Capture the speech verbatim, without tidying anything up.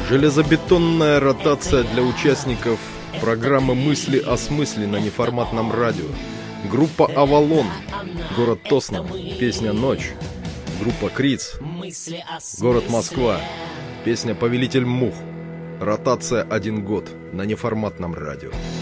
Железобетонная ротация для участников программы «Мысли о смысле» на неформатном радио. Группа «Авалон», город Тосно, песня «Ночь». Группа «Криц», город Москва, песня «Повелитель мух». Ротация один год на неформатном радио.